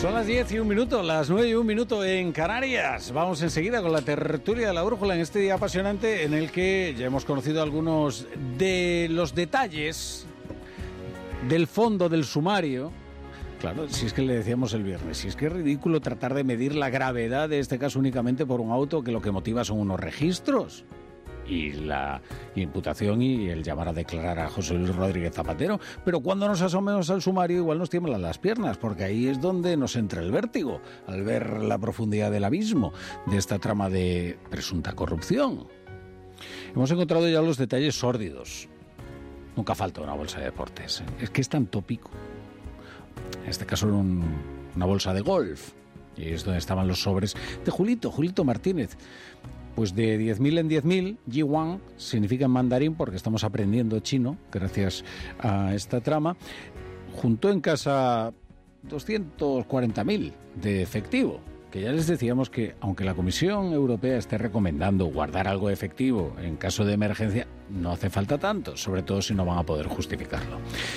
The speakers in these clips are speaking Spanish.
Son las 10 y 1 minuto, las 9 y 1 minuto en Canarias. Vamos enseguida con la tertulia de la brújula en este día apasionante en el que ya hemos conocido algunos de los detalles del fondo del sumario. Claro, si es que le decíamos el viernes, si es que es ridículo tratar de medir la gravedad de este caso únicamente por un auto que lo que motiva son unos registros. Y la imputación y el llamar a declarar a José Luis Rodríguez Zapatero. Pero cuando nos asomemos al sumario igual nos tiemblan las piernas, porque ahí es donde nos entra el vértigo, al ver la profundidad del abismo de esta trama de presunta corrupción. Hemos encontrado ya los detalles sórdidos. Nunca falta una bolsa de deportes. Es que es tan tópico. En este caso era una bolsa de golf. Y es donde estaban los sobres de Julito Martínez. Pues de 10.000 en 10.000, Ji-Wan significa en mandarín porque estamos aprendiendo chino gracias a esta trama. Juntó en casa 240.000 de efectivo, que ya les decíamos que aunque la Comisión Europea esté recomendando guardar algo de efectivo en caso de emergencia, no hace falta tanto, sobre todo si no van a poder justificarlo.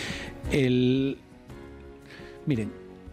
Miren,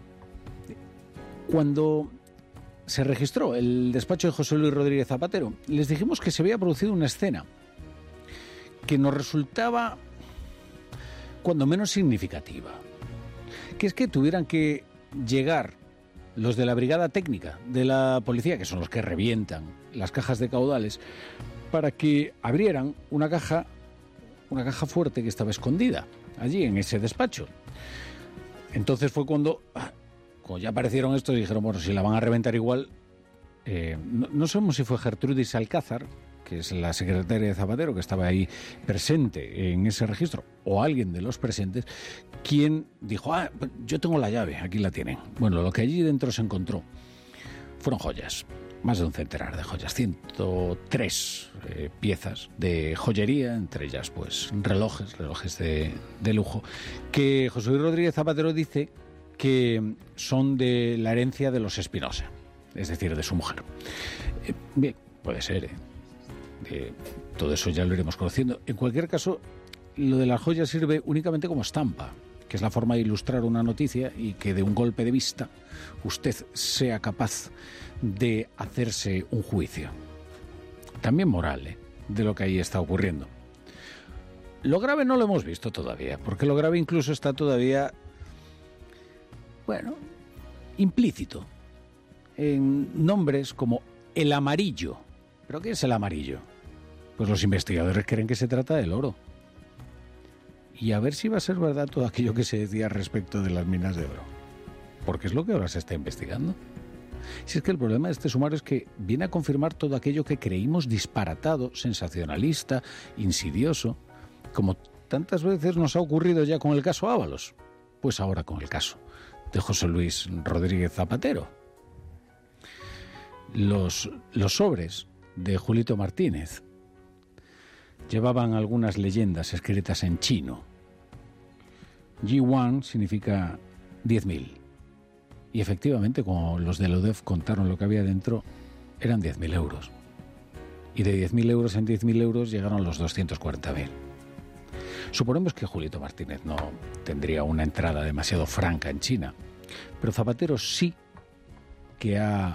cuando se registró el despacho de José Luis Rodríguez Zapatero, les dijimos que se había producido una escena que nos resultaba cuando menos significativa, que es que tuvieran que llegar los de la brigada técnica de la policía, que son los que revientan las cajas de caudales, para que abrieran una caja fuerte que estaba escondida allí en ese despacho. Entonces fue cuando ya aparecieron estos y dijeron, bueno, si la van a reventar igual, no sabemos si fue Gertrudis Alcázar, que es la secretaria de Zapatero, que estaba ahí presente en ese registro, o alguien de los presentes, quien dijo, yo tengo la llave, aquí la tienen. Bueno, lo que allí dentro se encontró fueron joyas, más de un centenar de joyas, 103 piezas de joyería, entre ellas pues relojes de lujo, que José Luis Rodríguez Zapatero dice que son de la herencia de los Espinosa, es decir, de su mujer. Bien, puede ser, todo eso ya lo iremos conociendo. En cualquier caso, lo de las joyas sirve únicamente como estampa, que es la forma de ilustrar una noticia y que de un golpe de vista usted sea capaz de hacerse un juicio, también moral, de lo que ahí está ocurriendo. Lo grave no lo hemos visto todavía, porque lo grave incluso está todavía, implícito en nombres como el amarillo. ¿Pero qué es el amarillo? Pues los investigadores creen que se trata del oro. Y a ver si va a ser verdad todo aquello que se decía respecto de las minas de oro. Porque es lo que ahora se está investigando. Si es que el problema de este sumario es que viene a confirmar todo aquello que creímos disparatado, sensacionalista, insidioso, como tantas veces nos ha ocurrido ya con el caso Ábalos. Pues ahora con el caso de José Luis Rodríguez Zapatero. Los sobres de Julito Martínez llevaban algunas leyendas escritas en chino. Ji-Wan significa 10.000. Y efectivamente, como los de la UDEF contaron lo que había dentro, eran 10.000 euros. Y de 10.000 euros en 10.000 euros llegaron los 240.000. Suponemos que Julito Martínez no tendría una entrada demasiado franca en China, pero Zapatero sí que ha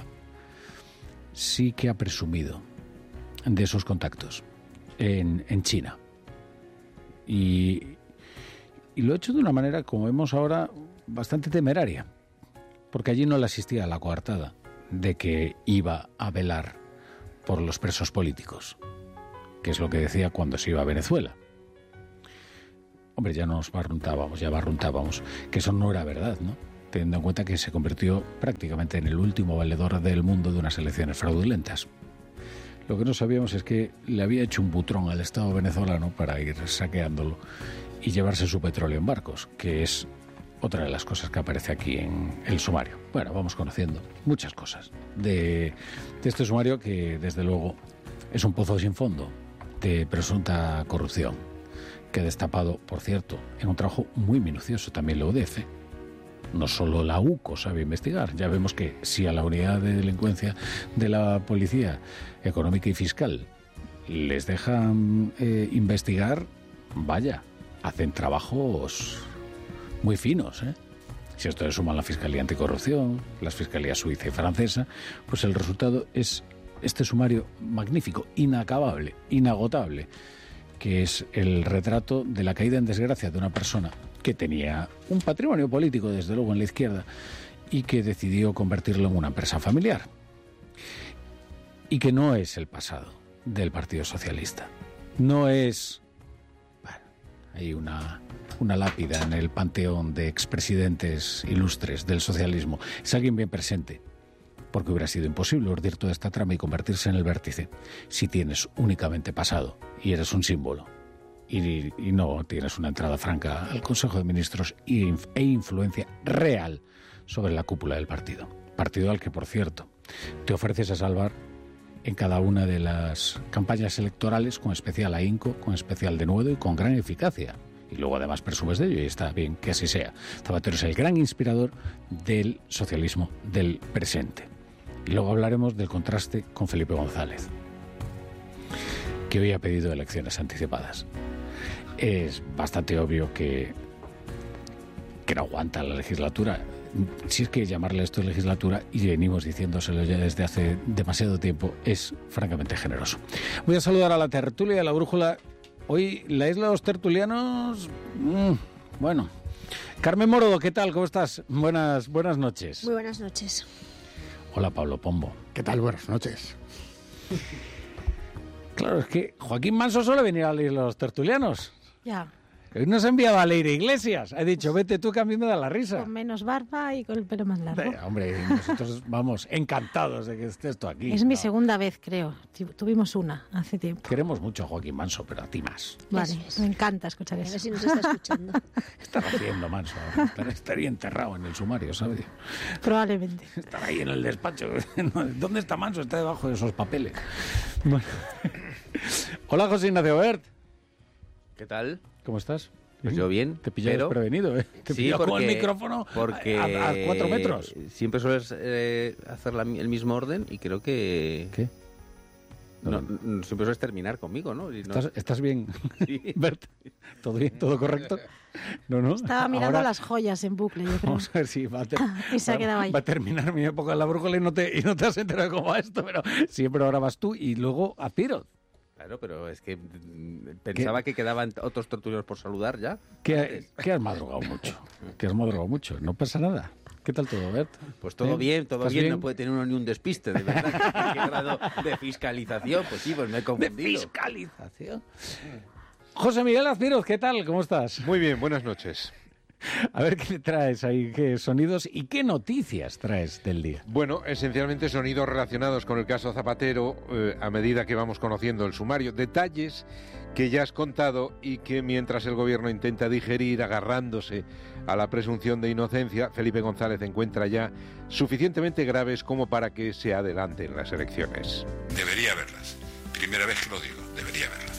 presumido de esos contactos en China. Y lo ha hecho de una manera, como vemos ahora, bastante temeraria, porque allí no le asistía a la coartada de que iba a velar por los presos políticos, que es lo que decía cuando se iba a Venezuela. Hombre, ya barruntábamos que eso no era verdad, ¿no? Teniendo en cuenta que se convirtió prácticamente en el último valedor del mundo de unas elecciones fraudulentas. Lo que no sabíamos es que le había hecho un butrón al Estado venezolano para ir saqueándolo y llevarse su petróleo en barcos, que es otra de las cosas que aparece aquí en el sumario. Bueno, vamos conociendo muchas cosas de este sumario que, desde luego, es un pozo sin fondo de presunta corrupción, que ha destapado, por cierto, en un trabajo muy minucioso también la UDEF. No solo la UCO sabe investigar. Ya vemos que si a la unidad de delincuencia de la Policía Económica y Fiscal les dejan investigar, vaya, hacen trabajos muy finos, Si a esto le suman la Fiscalía Anticorrupción, las Fiscalías Suiza y Francesa, pues el resultado es este sumario magnífico, inacabable, inagotable, que es el retrato de la caída en desgracia de una persona que tenía un patrimonio político, desde luego, en la izquierda, y que decidió convertirlo en una empresa familiar. Y que no es el pasado del Partido Socialista. No es... Bueno, hay una lápida en el panteón de expresidentes ilustres del socialismo. Es alguien bien presente, porque hubiera sido imposible urdir toda esta trama y convertirse en el vértice si tienes únicamente pasado y eres un símbolo y no tienes una entrada franca al Consejo de Ministros e influencia real sobre la cúpula del partido. Partido al que, por cierto, te ofreces a salvar en cada una de las campañas electorales con especial ahínco, con especial denuedo y con gran eficacia. Y luego además presumes de ello y está bien que así sea. Zapatero es el gran inspirador del socialismo del presente. Y luego hablaremos del contraste con Felipe González, que hoy ha pedido elecciones anticipadas. Es bastante obvio que no aguanta la legislatura. Si es que llamarle esto legislatura, y venimos diciéndoselo ya desde hace demasiado tiempo, es francamente generoso. Voy a saludar a la tertulia de la brújula. Hoy la isla de los tertulianos... bueno. Carmen Morodo, ¿qué tal? ¿Cómo estás? Buenas noches. Muy buenas noches. Hola, Pablo Pombo. ¿Qué tal? Buenas noches. Claro, es que Joaquín Manso suele venir a la isla de los tertulianos. Ya. Hoy nos ha enviado a Leire Iglesias. Ha dicho, vete tú que a mí me da la risa. Con menos barba y con el pelo más largo. Hombre, nosotros vamos encantados de que estés tú aquí. Es mi segunda vez, creo. Tuvimos una hace tiempo. Queremos mucho a Joaquín Manso, pero a ti más. Vale, me encanta escuchar eso. A ver si nos está escuchando. Estará haciendo Manso. Estaría enterrado en el sumario, ¿sabes? Probablemente. Estará ahí en el despacho. ¿Dónde está Manso? Está debajo de esos papeles. Bueno. Hola, José Ignacio Bert. ¿Qué tal? ¿Cómo estás? Pues yo bien. Te pillas desprevenido, ¿eh? Te sí, pillas porque, con el micrófono porque a 4 metros. Siempre sueles hacer el mismo orden y creo que... ¿Qué? No, siempre sueles terminar conmigo, ¿no? ¿Estás bien, Sí. Bert? ¿Todo bien? ¿Todo correcto? No. Estaba mirando Ahora, las joyas en bucle, yo creo. vamos a ver si va Y se ha quedado ahí. Va a terminar mi época en la brújula y no te has enterado de cómo va esto, pero siempre ahora vas tú y luego a Piroz. Claro, pero es que pensaba que quedaban otros tertulianos por saludar ya. Que has madrugado mucho. No pasa nada. ¿Qué tal todo, Bert? Pues todo bien, ¿Estás bien. No puede tener uno ni un despiste, de verdad. ¿Qué grado de fiscalización? Pues sí, pues me he confundido. ¿De fiscalización? José Miguel Azpiroz, ¿qué tal? ¿Cómo estás? Muy bien, buenas noches. A ver qué traes ahí, qué sonidos y qué noticias traes del día. Bueno, esencialmente sonidos relacionados con el caso Zapatero, a medida que vamos conociendo el sumario. Detalles que ya has contado y que mientras el gobierno intenta digerir agarrándose a la presunción de inocencia, Felipe González encuentra ya suficientemente graves como para que se adelanten las elecciones. Debería haberlas. Primera vez que lo digo, debería haberlas.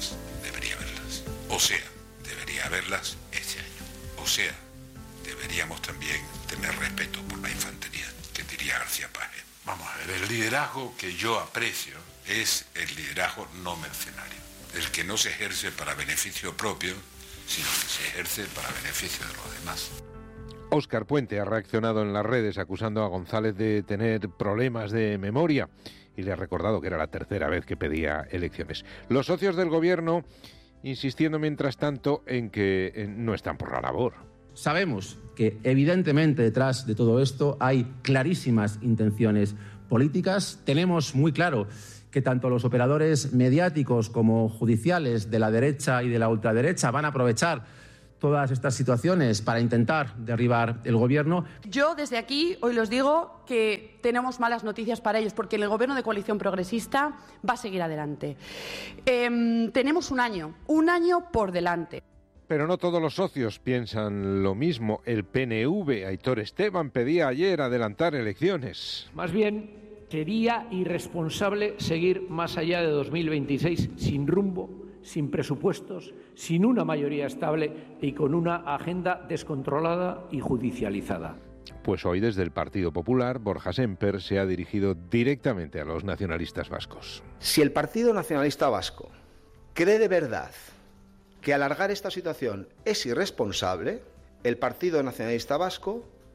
O sea, debería haberlas este año. O sea, deberíamos también tener respeto por la infantería, que diría García Páez. Vamos a ver, el liderazgo que yo aprecio es el liderazgo no mercenario, el que no se ejerce para beneficio propio, sino que se ejerce para beneficio de los demás. Óscar Puente ha reaccionado en las redes acusando a González de tener problemas de memoria y le ha recordado que era la tercera vez que pedía elecciones. Los socios del gobierno insistiendo mientras tanto en que no están por la labor. Sabemos que evidentemente detrás de todo esto hay clarísimas intenciones políticas. Tenemos muy claro que tanto los operadores mediáticos como judiciales de la derecha y de la ultraderecha van a aprovechar todas estas situaciones para intentar derribar el gobierno. Yo desde aquí hoy les digo que tenemos malas noticias para ellos porque el gobierno de coalición progresista va a seguir adelante. Tenemos un año por delante. Pero no todos los socios piensan lo mismo. El PNV, Aitor Esteban, pedía ayer adelantar elecciones. Más bien, sería irresponsable seguir más allá de 2026 sin rumbo, sin presupuestos, sin una mayoría estable y con una agenda descontrolada y judicializada. Pues hoy desde el Partido Popular, Borja Sémper se ha dirigido directamente a los nacionalistas vascos. Si el Partido Nacionalista Vasco cree de verdad que alargar esta situación es irresponsable, el Partido Nacionalista Vasco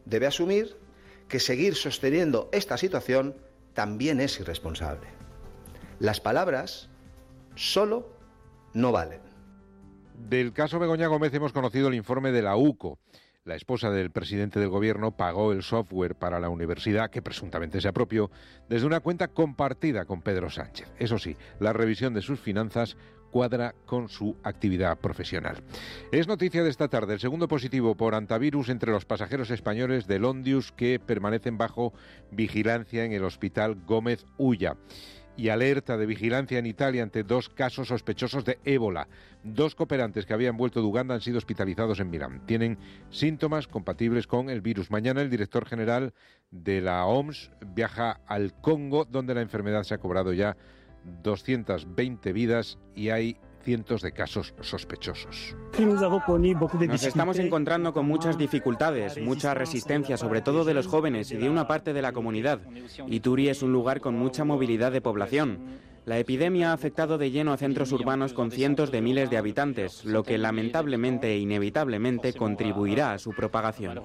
debe asumir que seguir sosteniendo esta situación también es irresponsable. Las palabras solo no valen. Del caso Begoña Gómez hemos conocido el informe de la UCO. La esposa del presidente del gobierno pagó el software para la universidad, que presuntamente se apropió, desde una cuenta compartida con Pedro Sánchez. Eso sí, la revisión de sus finanzas cuadra con su actividad profesional. Es noticia de esta tarde el segundo positivo por hantavirus entre los pasajeros españoles del Ondius que permanecen bajo vigilancia en el Hospital Gómez Ulla. Y alerta de vigilancia en Italia ante 2 casos sospechosos de ébola. 2 cooperantes que habían vuelto de Uganda han sido hospitalizados en Milán. Tienen síntomas compatibles con el virus. Mañana el director general de la OMS viaja al Congo, donde la enfermedad se ha cobrado ya 220 vidas y hay cientos de casos sospechosos. Nos estamos encontrando con muchas dificultades, mucha resistencia, sobre todo de los jóvenes y de una parte de la comunidad. Ituri es un lugar con mucha movilidad de población. La epidemia ha afectado de lleno a centros urbanos con cientos de miles de habitantes, lo que lamentablemente e inevitablemente contribuirá a su propagación.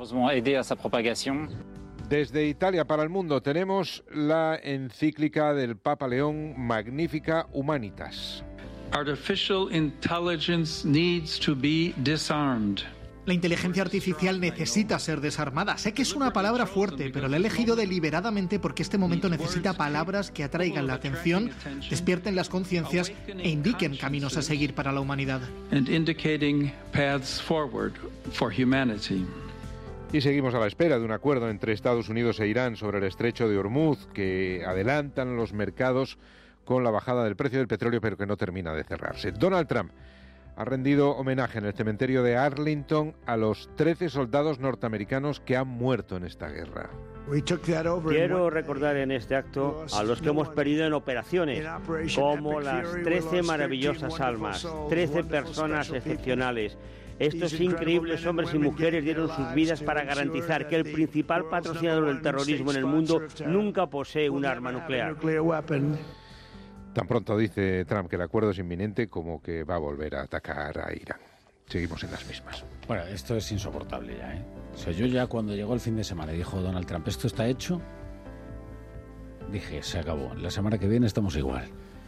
Desde Italia para el mundo tenemos la encíclica del Papa León, Magnificat Humanitas. Artificial intelligence needs to be disarmed. La inteligencia artificial necesita ser desarmada. Sé que es una palabra fuerte, pero la he elegido deliberadamente porque este momento necesita palabras que atraigan la atención, despierten las conciencias e indiquen caminos a seguir para la humanidad. And indicating paths forward for humanity. Y seguimos a la espera de un acuerdo entre Estados Unidos e Irán sobre el estrecho de Hormuz, que adelantan los mercados con la bajada del precio del petróleo, pero que no termina de cerrarse. Donald Trump ha rendido homenaje en el cementerio de Arlington a los 13 soldados norteamericanos que han muerto en esta guerra. Quiero recordar en este acto a los que hemos perdido en operaciones, como las 13 maravillosas almas, 13 personas excepcionales. Estos increíbles hombres y mujeres dieron sus vidas para garantizar que el principal patrocinador del terrorismo en el mundo nunca posee un arma nuclear. Tan pronto dice Trump que el acuerdo es inminente como que va a volver a atacar a Irán. Seguimos en las mismas. Bueno, esto es insoportable ya, ¿eh? O sea, yo ya cuando llegó el fin de semana y dijo Donald Trump, esto está hecho, dije, se acabó. La semana que viene estamos igual.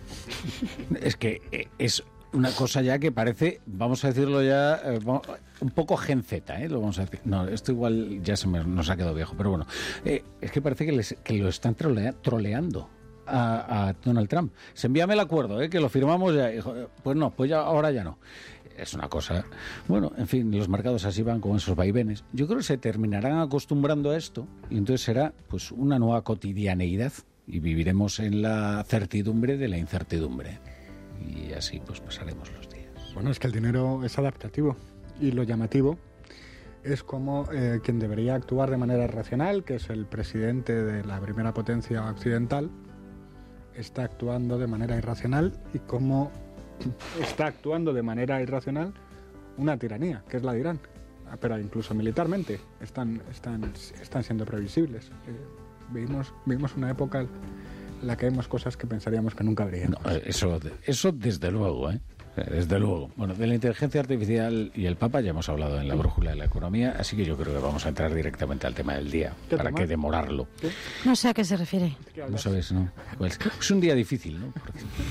Es que es una cosa ya que parece, vamos a decirlo ya, un poco Gen Z, lo vamos a decir. No, esto igual ya nos ha quedado viejo, pero bueno. Es que parece que lo están troleando a Donald Trump. Se envíame el acuerdo, que lo firmamos ya. Pues no, pues ya, ahora ya no. Es una cosa... Bueno, en fin, los mercados así van con esos vaivenes. Yo creo que se terminarán acostumbrando a esto y entonces será pues una nueva cotidianeidad y viviremos en la certidumbre de la incertidumbre. Y así pues pasaremos los días. Bueno, es que el dinero es adaptativo y lo llamativo es como quien debería actuar de manera racional, que es el presidente de la primera potencia occidental, está actuando de manera irracional y cómo está actuando de manera irracional una tiranía, que es la de Irán. Pero incluso militarmente están siendo previsibles. Vivimos una época en la que vemos cosas que pensaríamos que nunca habríamos. No, eso desde luego, desde luego. Bueno, de la inteligencia artificial y el Papa ya hemos hablado en la brújula de la economía, así que yo creo que vamos a entrar directamente al tema del día. ¿Para qué demorarlo? ¿Qué? No sé a qué se refiere. No sabes, ¿no? Pues es un día difícil, ¿no?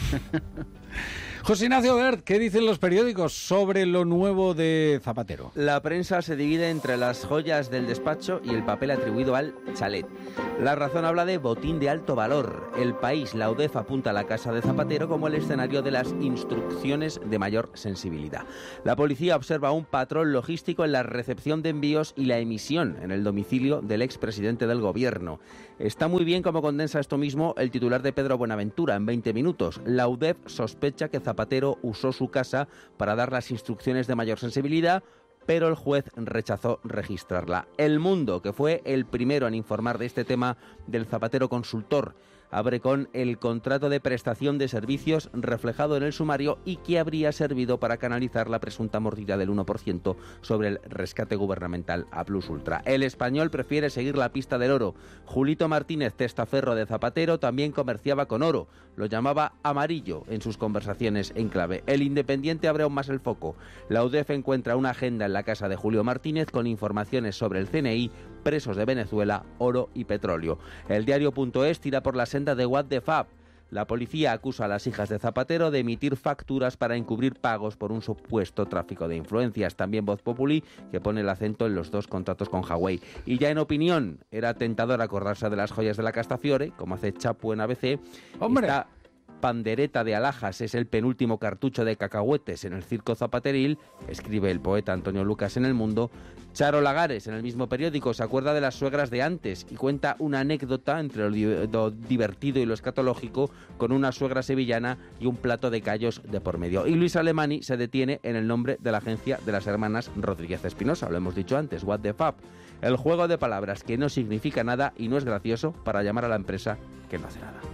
José Ignacio Bert, ¿qué dicen los periódicos sobre lo nuevo de Zapatero? La prensa se divide entre las joyas del despacho y el papel atribuido al chalet. La Razón habla de botín de alto valor. El País, la UDEF apunta a la casa de Zapatero como el escenario de las instrucciones de mayor sensibilidad. La policía observa un patrón logístico en la recepción de envíos y la emisión en el domicilio del expresidente del gobierno. Está muy bien como condensa esto mismo el titular de Pedro Buenaventura en 20 minutos. La UDEF sospecha que Zapatero usó su casa para dar las instrucciones de mayor sensibilidad, pero el juez rechazó registrarla. El Mundo, que fue el primero en informar de este tema del Zapatero consultor, abre con el contrato de prestación de servicios reflejado en el sumario y que habría servido para canalizar la presunta mordida del 1% sobre el rescate gubernamental a Plus Ultra. El Español prefiere seguir la pista del oro. Julito Martínez, testaferro de Zapatero, también comerciaba con oro. Lo llamaba amarillo en sus conversaciones en clave. El Independiente abre aún más el foco. La UDEF encuentra una agenda en la casa de Julio Martínez con informaciones sobre el CNI presos de Venezuela, oro y petróleo. El diario.es tira por la senda de What the Fuck. La policía acusa a las hijas de Zapatero de emitir facturas para encubrir pagos por un supuesto tráfico de influencias. También Voz Populi, que pone el acento en los 2 contratos con Huawei. Y ya en opinión, era tentador acordarse de las joyas de la Castafiore, como hace Chapu en ABC. ¡Hombre! Esta pandereta de alhajas es el penúltimo cartucho de cacahuetes en el circo zapateril, escribe el poeta Antonio Lucas en El Mundo. Charo Lagares, en el mismo periódico, se acuerda de las suegras de antes y cuenta una anécdota entre lo divertido y lo escatológico con una suegra sevillana y un plato de callos de por medio. Y Luis Alemany se detiene en el nombre de la agencia de las hermanas Rodríguez Espinosa, lo hemos dicho antes, What the Fuck. El juego de palabras que no significa nada y no es gracioso para llamar a la empresa que no hace nada.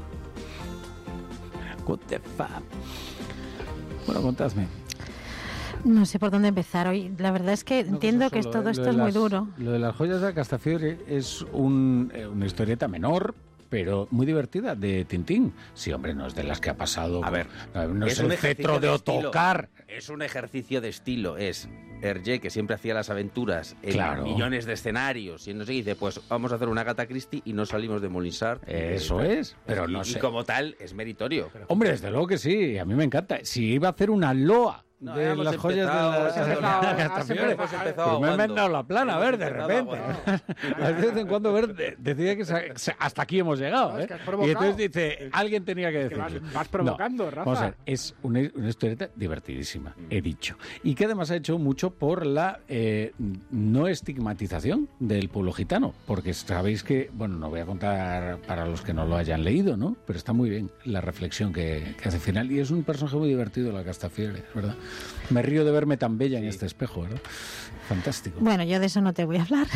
What the fuck. Bueno, contadme. No sé por dónde empezar hoy. La verdad es que entiendo que todo esto es muy duro. Lo de las joyas de la Castafiore es una historieta menor, pero muy divertida, de Tintín. Sí, hombre, no es de las que ha pasado. A ver, no es el cetro de Ottokar. Es un ejercicio de estilo. Es Hergé, que siempre hacía las aventuras en millones de escenarios, y no sé, dice, pues vamos a hacer una Agatha Christie y no salimos de Molinsart. Eso es, pero no sé. Y como tal, es meritorio. Hombre, desde luego que sí, a mí me encanta. Si iba a hacer una loa de las joyas de la Castafiore, pues me he inventado la plana, a ver, de repente. De vez en cuando, decía que hasta aquí hemos llegado. Y entonces dice, alguien tenía que decirlo. Vas provocando, Rafa. Vamos a ver, es una historieta divertidísima, he dicho. Y que además ha hecho mucho por la no estigmatización del pueblo gitano. Porque sabéis que, bueno, no voy a contar para los que no lo hayan leído, ¿no? Pero está muy bien la reflexión que hace al final. Y es un personaje muy divertido, la Castafiore, ¿verdad? Me río de verme tan bella en este espejo, ¿verdad? Fantástico. Bueno, yo de eso no te voy a hablar.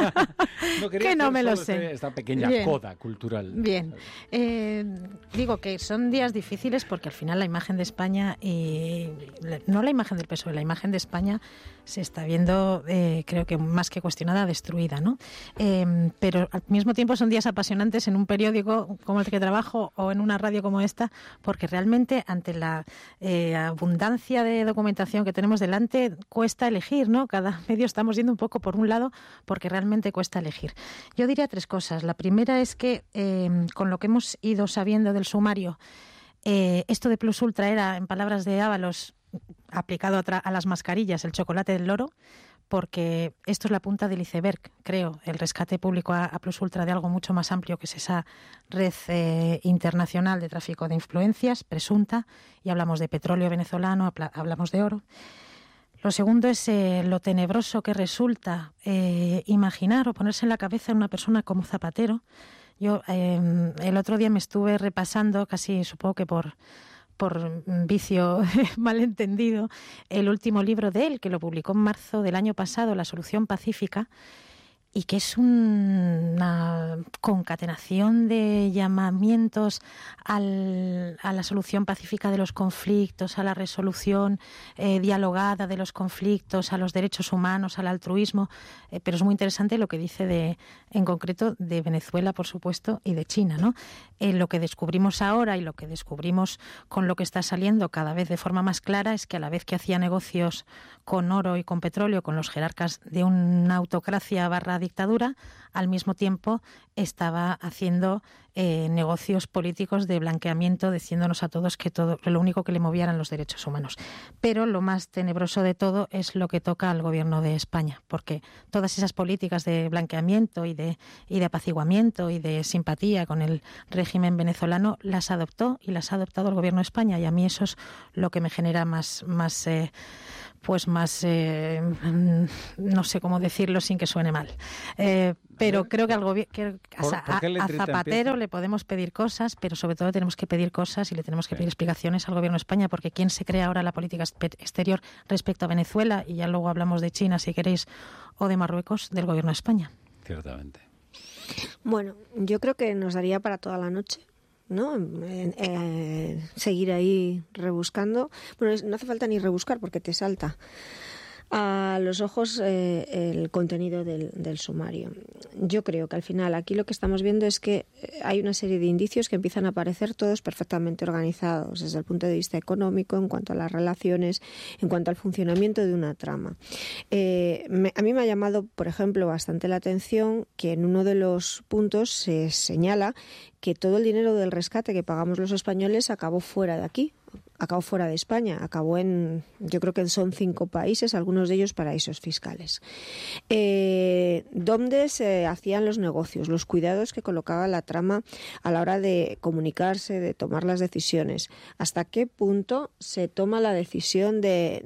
Que no me lo sé. Esta pequeña coda cultural. Bien. Digo que son días difíciles porque al final la imagen de España, y no la imagen del PSOE, la imagen de España se está viendo, creo que más que cuestionada, destruida, ¿no? Pero al mismo tiempo son días apasionantes en un periódico como el que trabajo o en una radio como esta, porque realmente ante la abundancia de documentación que tenemos delante cuesta elegir, ¿no? Cada medio estamos yendo un poco por un lado porque realmente cuesta elegir. Yo diría 3 cosas. La primera es que con lo que hemos ido sabiendo del sumario, esto de Plus Ultra era, en palabras de Ábalos, aplicado a las mascarillas, el chocolate del loro, porque esto es la punta del iceberg, creo, el rescate público a Plus Ultra de algo mucho más amplio que es esa red internacional de tráfico de influencias, presunta, y hablamos de petróleo venezolano, hablamos de oro. Lo segundo es lo tenebroso que resulta imaginar o ponerse en la cabeza de una persona como Zapatero. Yo el otro día me estuve repasando, casi supongo que por vicio malentendido, el último libro de él, que lo publicó en marzo del año pasado, La solución pacífica, y que es una concatenación de llamamientos a la solución pacífica de los conflictos, a la resolución dialogada de los conflictos, a los derechos humanos, al altruismo, pero es muy interesante lo que dice en concreto de Venezuela, por supuesto, y de China, ¿no? Lo que descubrimos ahora y lo que descubrimos con lo que está saliendo cada vez de forma más clara es que a la vez que hacía negocios con oro y con petróleo, con los jerarcas de una autocracia / dictadura, al mismo tiempo estaba haciendo negocios políticos de blanqueamiento, diciéndonos a todos que lo único que le movía eran los derechos humanos. Pero lo más tenebroso de todo es lo que toca al gobierno de España, porque todas esas políticas de blanqueamiento y de apaciguamiento y de simpatía con el régimen venezolano las adoptó y las ha adoptado el gobierno de España, y a mí eso es lo que me genera más no sé cómo decirlo sin que suene mal. Pero creo que a Zapatero le podemos pedir cosas, pero sobre todo tenemos que pedir cosas y le tenemos que pedir explicaciones al gobierno de España, porque ¿quién se crea ahora la política exterior respecto a Venezuela? Y ya luego hablamos de China, si queréis, o de Marruecos, del gobierno de España. Ciertamente. Bueno, yo creo que nos daría para toda la noche, ¿no? Seguir ahí rebuscando. Bueno, no hace falta ni rebuscar porque te salta a los ojos el contenido del sumario. Yo creo que al final aquí lo que estamos viendo es que hay una serie de indicios que empiezan a aparecer todos perfectamente organizados desde el punto de vista económico, en cuanto a las relaciones, en cuanto al funcionamiento de una trama. A mí me ha llamado, por ejemplo, bastante la atención que en uno de los puntos se señala que todo el dinero del rescate que pagamos los españoles acabó fuera de aquí, acabó fuera de España, acabó yo creo que son 5 países, algunos de ellos paraísos fiscales, donde se hacían los negocios, los cuidados que colocaba la trama a la hora de comunicarse, de tomar las decisiones. ¿Hasta qué punto se toma la decisión de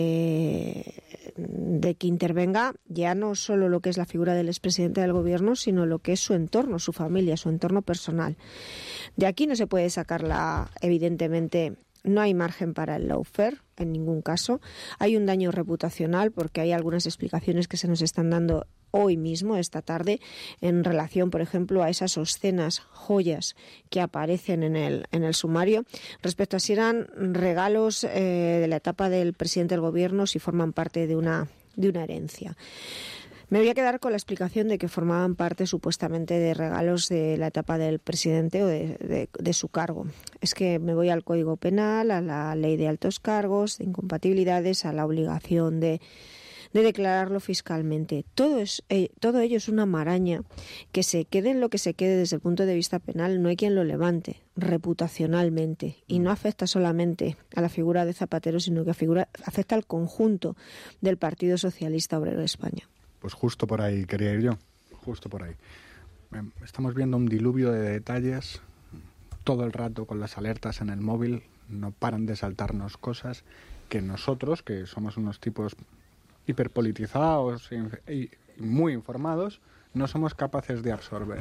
que intervenga ya no solo lo que es la figura del expresidente del gobierno, sino lo que es su entorno, su familia, su entorno personal? De aquí no se puede sacar evidentemente. No hay margen para el lawfare en ningún caso. Hay un daño reputacional porque hay algunas explicaciones que se nos están dando hoy mismo, esta tarde, en relación, por ejemplo, a esas obscenas joyas que aparecen en el sumario, respecto a si eran regalos de la etapa del presidente del gobierno, si forman parte de una herencia. Me voy a quedar con la explicación de que formaban parte supuestamente de regalos de la etapa del presidente o de su cargo. Es que me voy al Código Penal, a la Ley de Altos Cargos, de incompatibilidades, a la obligación de declararlo fiscalmente. Todo ello es una maraña que se quede en lo que se quede desde el punto de vista penal, no hay quien lo levante reputacionalmente, y no afecta solamente a la figura de Zapatero, sino que afecta al conjunto del Partido Socialista Obrero de España. Pues justo por ahí quería ir yo, justo por ahí. Estamos viendo un diluvio de detalles todo el rato con las alertas en el móvil, no paran de saltarnos cosas que nosotros, que somos unos tipos hiperpolitizados y muy informados, no somos capaces de absorber.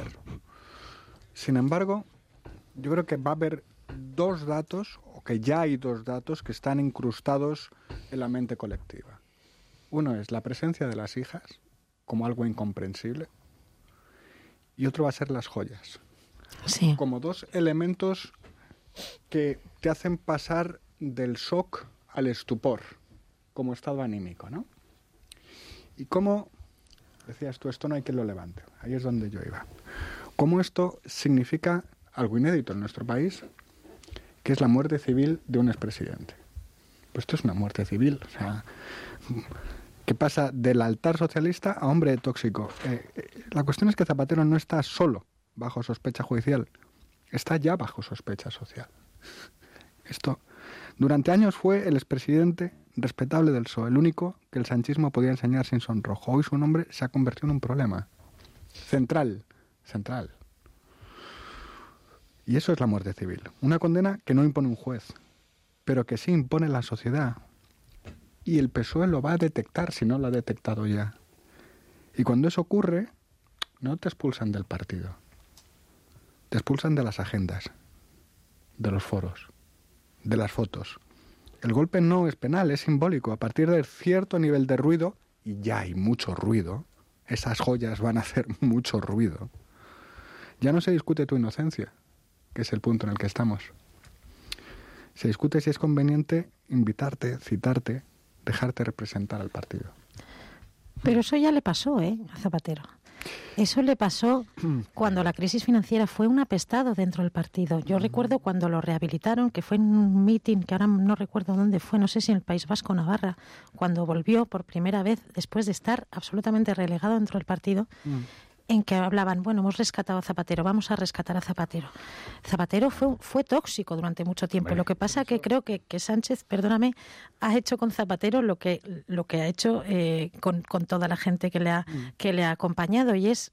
Sin embargo, yo creo que va a haber 2 datos, o que ya hay 2 datos que están incrustados en la mente colectiva. Uno es la presencia de las hijas como algo incomprensible, y otro va a ser las joyas. Sí. Como 2 elementos que te hacen pasar del shock al estupor, como estado anímico, ¿no? Y cómo, decías tú, esto no hay quien lo levante. Ahí es donde yo iba. Cómo esto significa algo inédito en nuestro país, que es la muerte civil de un expresidente. Pues esto es una muerte civil, o sea, que pasa del altar socialista a hombre tóxico. La cuestión es que Zapatero no está solo bajo sospecha judicial, está ya bajo sospecha social. Esto, durante años fue el expresidente respetable del PSOE, el único que el sanchismo podía enseñar sin sonrojo. Hoy su nombre se ha convertido en un problema central. Y eso es la muerte civil. Una condena que no impone un juez, pero que sí impone la sociedad. Y el PSOE lo va a detectar si no lo ha detectado ya. Y cuando eso ocurre, no te expulsan del partido. Te expulsan de las agendas, de los foros, de las fotos. El golpe no es penal, es simbólico. A partir de cierto nivel de ruido, y ya hay mucho ruido, esas joyas van a hacer mucho ruido, ya no se discute tu inocencia, que es el punto en el que estamos. Se discute si es conveniente invitarte, citarte, dejarte representar al partido. Pero eso ya le pasó, a Zapatero. Eso le pasó cuando la crisis financiera fue un apestado dentro del partido. Yo recuerdo cuando lo rehabilitaron, que fue en un mitin, que ahora no recuerdo dónde fue, no sé si en el País Vasco o Navarra, cuando volvió por primera vez, después de estar absolutamente relegado dentro del partido, en que hablaban, bueno, hemos rescatado a Zapatero, vamos a rescatar a Zapatero. Zapatero fue tóxico durante mucho tiempo. Lo que pasa que creo que Sánchez, perdóname, ha hecho con Zapatero lo que ha hecho con toda la gente que le ha acompañado, y es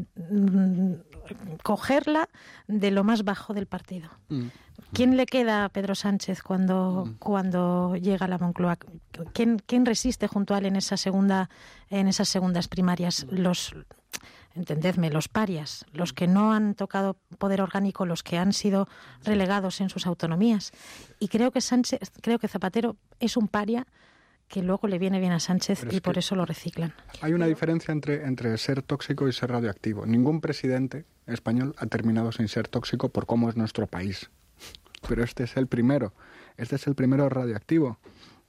cogerla de lo más bajo del partido. ¿Quién le queda a Pedro Sánchez cuando llega a la Moncloa? ¿Quién resiste junto a él en esas segundas primarias? Entendedme, los parias, los que no han tocado poder orgánico, los que han sido relegados en sus autonomías. Y creo que Zapatero es un paria que luego le viene bien a Sánchez, y por eso lo reciclan. Hay una diferencia entre ser tóxico y ser radioactivo. Ningún presidente español ha terminado sin ser tóxico por cómo es nuestro país. Pero este es el primero radioactivo.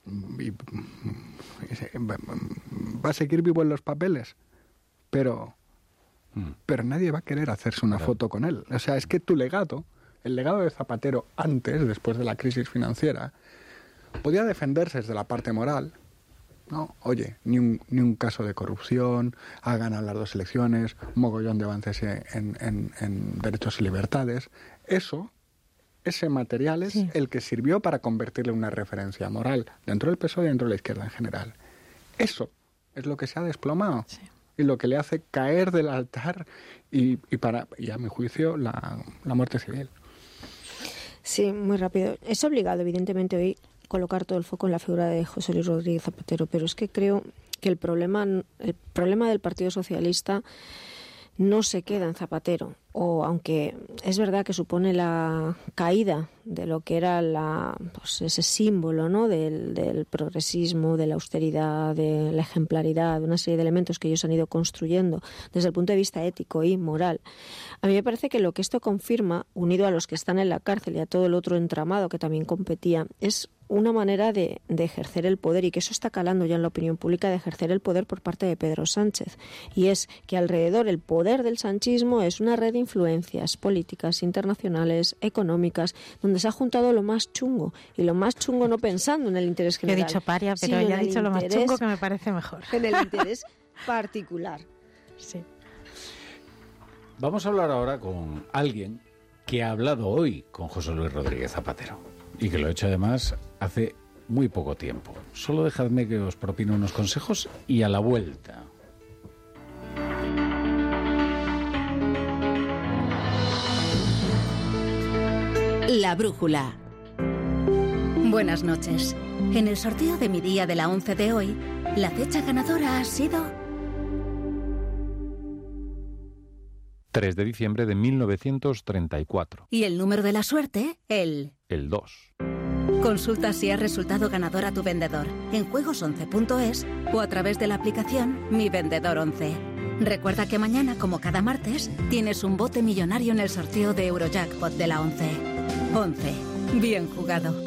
va a seguir vivo en los papeles, pero nadie va a querer hacerse una foto con él. O sea, es que tu legado, el legado de Zapatero antes, después de la crisis financiera, podía defenderse desde la parte moral. No, oye, ni un caso de corrupción, ha ganado las 2 elecciones, un mogollón de avances en derechos y libertades. Ese material es el que sirvió para convertirle en una referencia moral dentro del PSOE y dentro de la izquierda en general. Eso es lo que se ha desplomado y lo que le hace caer del altar y a mi juicio, la muerte civil. Sí, muy rápido. Es obligado, evidentemente, hoy colocar todo el foco en la figura de José Luis Rodríguez Zapatero, pero es que creo que el problema del Partido Socialista no se queda en Zapatero, o aunque es verdad que supone la caída de lo que era ese símbolo, ¿no?, del progresismo, de la austeridad, de la ejemplaridad, de una serie de elementos que ellos han ido construyendo desde el punto de vista ético y moral. A mí me parece que lo que esto confirma, unido a los que están en la cárcel y a todo el otro entramado que también competía, es una manera de ejercer el poder, y que eso está calando ya en la opinión pública, de ejercer el poder por parte de Pedro Sánchez. Y es que alrededor el poder del sanchismo es una red de influencias políticas, internacionales, económicas, donde se ha juntado lo más chungo. Y lo más chungo no pensando en el interés general. He dicho paria, pero ella ha dicho lo más chungo, que me parece mejor. En el interés particular. Sí. Vamos a hablar ahora con alguien que ha hablado hoy con José Luis Rodríguez Zapatero. Y que lo he hecho además hace muy poco tiempo. Solo dejadme que os propine unos consejos y a la vuelta. La brújula. Buenas noches. En el sorteo de mi día de la 11 de hoy, la fecha ganadora ha sido 3 de diciembre de 1934. Y el número de la suerte, el 2. Consulta si has resultado ganador a tu vendedor en juegos11.es o a través de la aplicación Mi Vendedor 11. Recuerda que mañana, como cada martes, tienes un bote millonario en el sorteo de Eurojackpot de la 11. 11. Bien jugado.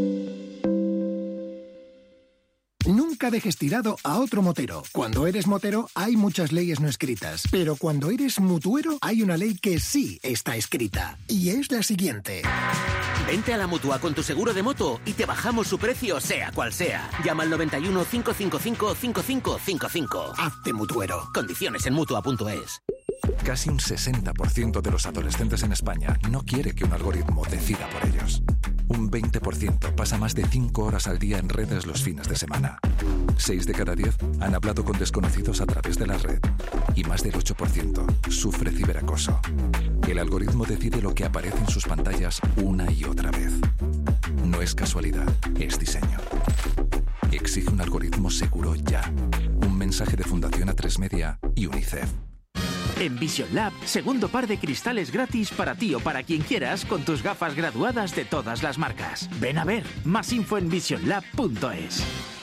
Nunca dejes tirado a otro motero. Cuando eres motero hay muchas leyes no escritas, pero cuando eres mutuero hay una ley que sí está escrita, y es la siguiente. Vente a la Mutua con tu seguro de moto y te bajamos su precio sea cual sea. Llama al 91 555 5555. Hazte mutuero. Condiciones en Mutua.es. Casi un 60% de los adolescentes en España no quiere que un algoritmo decida por ellos. Un 20% pasa más de 5 horas al día en redes los fines de semana. 6 de cada 10 han hablado con desconocidos a través de la red. Y más del 8% sufre ciberacoso. El algoritmo decide lo que aparece en sus pantallas una y otra vez. No es casualidad, es diseño. Exige un algoritmo seguro ya. Un mensaje de Fundación A3 Media y UNICEF. En Vision Lab, segundo par de cristales gratis para ti o para quien quieras con tus gafas graduadas de todas las marcas. Ven a ver, más info en visionlab.es.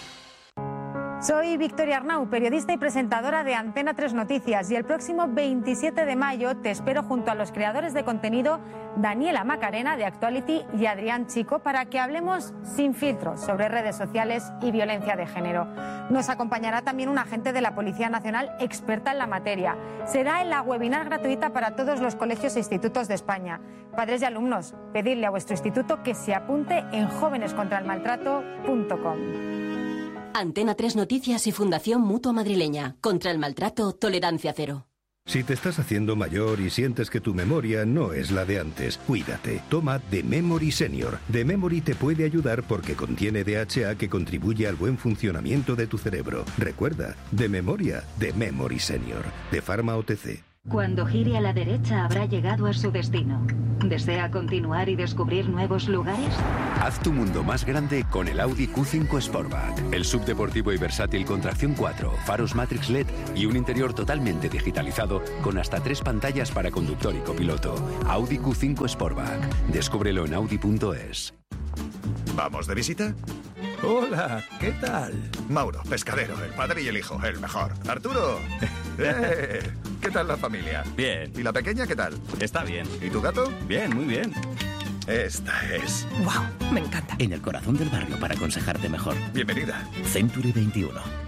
Soy Victoria Arnau, periodista y presentadora de Antena 3 Noticias, y el próximo 27 de mayo te espero junto a los creadores de contenido Daniela Macarena de Actuality y Adrián Chico para que hablemos sin filtros sobre redes sociales y violencia de género. Nos acompañará también un agente de la Policía Nacional experta en la materia. Será en la webinar gratuita para todos los colegios e institutos de España. Padres y alumnos, pedidle a vuestro instituto que se apunte en jovenescontraelmaltrato.com. Antena 3 Noticias y Fundación Mutua Madrileña. Contra el maltrato, tolerancia cero. Si te estás haciendo mayor y sientes que tu memoria no es la de antes, cuídate. Toma The Memory Senior. The Memory te puede ayudar porque contiene DHA que contribuye al buen funcionamiento de tu cerebro. Recuerda, de memoria, The Memory Senior. De Pharma OTC. Cuando gire a la derecha habrá llegado a su destino. ¿Desea continuar y descubrir nuevos lugares? Haz tu mundo más grande con el Audi Q5 Sportback. El subdeportivo y versátil con tracción 4, faros Matrix LED y un interior totalmente digitalizado con hasta 3 pantallas para conductor y copiloto. Audi Q5 Sportback. Descúbrelo en Audi.es. ¿Vamos de visita? Hola, ¿qué tal? Mauro, pescadero, el padre y el hijo, el mejor. Arturo. ¿Qué tal la familia? Bien. ¿Y la pequeña qué tal? Está bien. ¿Y tu gato? Bien, muy bien. Esta es. ¡Wow! Me encanta. En el corazón del barrio para aconsejarte mejor. Bienvenida. Century 21.